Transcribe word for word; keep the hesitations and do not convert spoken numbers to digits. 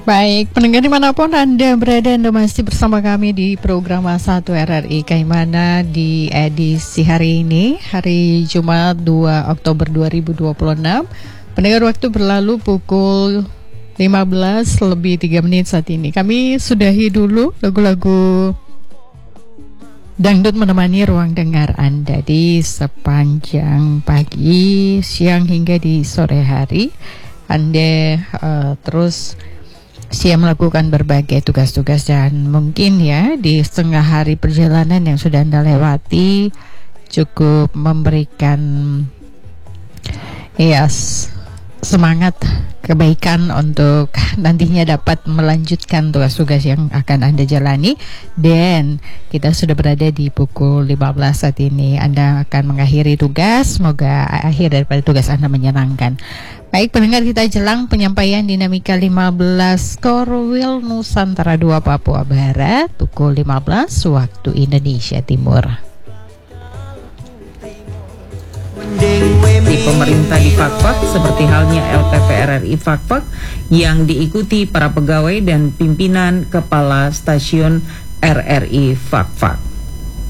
Baik, pendengar dimanapun Anda berada, Anda masih bersama kami di program satu R R I Kaimana di edisi hari ini, hari Jumat dua Oktober dua ribu dua puluh enam. Pendengar, waktu berlalu pukul lima belas lebih tiga menit saat ini. Kami sudahi dulu lagu-lagu dangdut menemani ruang dengar Anda di sepanjang pagi, siang hingga di sore hari. Anda uh, terus siap melakukan berbagai tugas-tugas dan mungkin ya di setengah hari perjalanan yang sudah Anda lewati cukup memberikan ya semangat, kebaikan untuk nantinya dapat melanjutkan tugas-tugas yang akan Anda jalani. Dan kita sudah berada di pukul lima belas saat ini. Anda akan mengakhiri tugas, semoga akhir daripada tugas Anda menyenangkan. Baik pendengar, kita jelang penyampaian dinamika lima belas Korwil Nusantara dua Papua Barat pukul lima belas waktu Indonesia Timur. Di pemerintah di Fakfak seperti halnya L T P R R I Fakfak yang diikuti para pegawai dan pimpinan kepala stasiun R R I Fakfak.